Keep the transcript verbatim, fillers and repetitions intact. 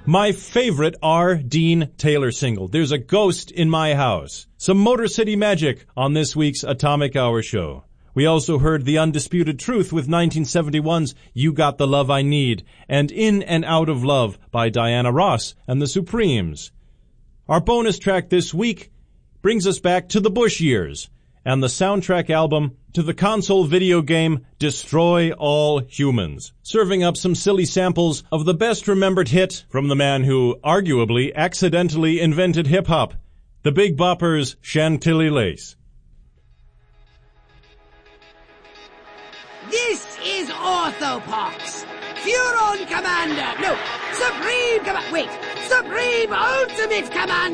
My favorite R. Dean Taylor single, There's a Ghost in My House. Some Motor City Magic on this week's Atomic Hour show. We also heard The Undisputed Truth with nineteen seventy-one's You Got the Love I Need, and In and Out of Love by Diana Ross and the Supremes. Our bonus track this week brings us back to the Bush years and the soundtrack album to the console video game Destroy All Humans, serving up some silly samples of the best remembered hit from the man who arguably accidentally invented hip-hop, the Big Boppers' Chantilly Lace. This is Orthopox, Furon Commander, no, Supreme Commander, wait, Supreme Ultimate Commander!